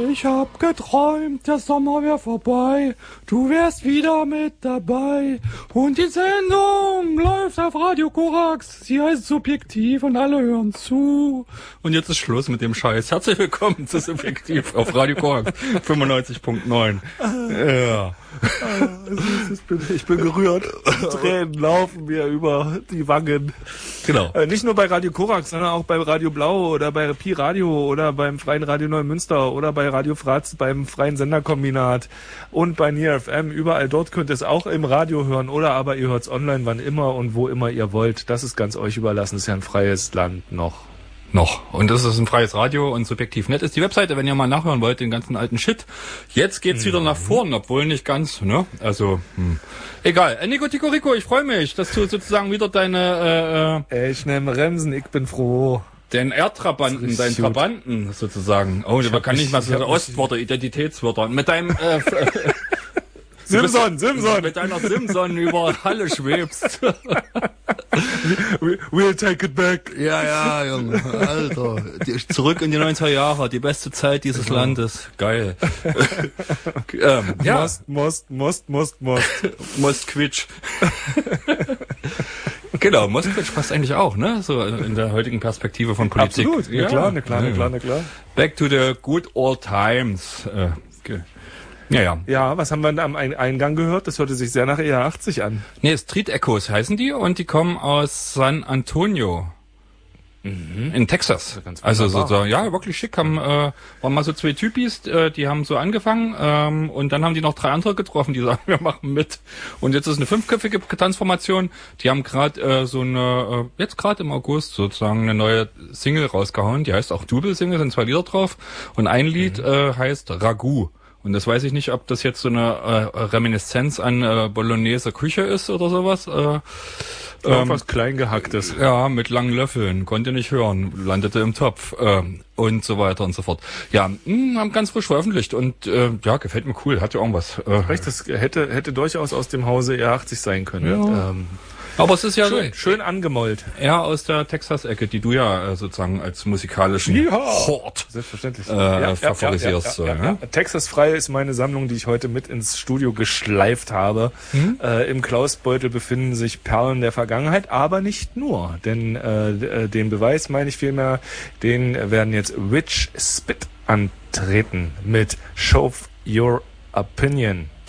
Ich hab geträumt, der Sommer wär vorbei, du wärst wieder mit dabei. Und die Sendung läuft auf Radio Korax, sie heißt Subjektiv und alle hören zu. Und jetzt ist Schluss mit dem Scheiß. Herzlich willkommen zu Subjektiv auf Radio Korax 95.9. Ja. Ich bin gerührt. Tränen laufen mir über die Wangen. Genau. Nicht nur bei Radio Korax, sondern auch bei Radio Blau oder bei Pi Radio oder beim Freien Radio Neumünster oder bei Radio Fratz, beim Freien Senderkombinat und bei Nier FM. Überall dort könnt ihr es auch im Radio hören oder aber ihr hört es online, wann immer und wo immer ihr wollt. Das ist ganz euch überlassen. Das ist ja ein freies Land noch. Und das ist ein freies Radio und Subjektiv.net ist die Webseite, wenn ihr mal nachhören wollt, den ganzen alten Shit. Jetzt geht's wieder nach vorn, obwohl nicht ganz, ne? Also, egal. Nico Tico Rico, ich freue mich, dass du sozusagen wieder deine, ich nehme Remsen, ich bin froh. Den Erdtrabanten, deinen Trabanten sozusagen. Oh, da kann nicht mal so Ostwörter, Identitätswörter. Mit deinem, Simson. Mit deiner Simson über Halle schwebst. We'll take it back. Ja, Junge, Alter. Zurück in die 90er Jahre, die beste Zeit dieses Landes. Geil. Ja. Most. Mostquitsch. Genau, Mostquitsch passt eigentlich auch, ne? So in der heutigen Perspektive von Politik. Absolut, ja, klar. Back to the good old times. Okay. Ja. Ja, was haben wir da am Eingang gehört? Das hörte sich sehr nach ER80 an. Nee, Street Echoes heißen die und die kommen aus San Antonio. In Texas. Also so, ja, wirklich schick. Waren mal so zwei Typis, die haben so angefangen und dann haben die noch 3 andere getroffen, die sagen, wir machen mit. Und jetzt ist eine 5-köpfige Transformation. Die haben gerade jetzt gerade im August sozusagen eine neue Single rausgehauen. Die heißt auch Double Single, sind 2 Lieder drauf. Und ein Lied heißt Ragout. Und das weiß ich nicht, ob das jetzt so eine Reminiszenz an Bolognese Küche ist oder sowas. Irgendwas Kleingehacktes. Ja, mit langen Löffeln, konnte nicht hören, landete im Topf und so weiter und so fort. Ja, haben ganz frisch veröffentlicht und ja, gefällt mir cool, hat ja irgendwas. Recht, das hätte durchaus aus dem Hause ER80 sein können. Ja. Aber es ist ja schön angemollt. Ja, aus der Texas-Ecke, die du ja sozusagen als musikalischen Hort selbstverständlich favorisierst. Ja. Texas Frei ist meine Sammlung, die ich heute mit ins Studio geschleift habe. Im Klausbeutel befinden sich Perlen der Vergangenheit, aber nicht nur. Denn den Beweis, meine ich vielmehr, den werden jetzt Rich Spit antreten mit Show Your Opinion.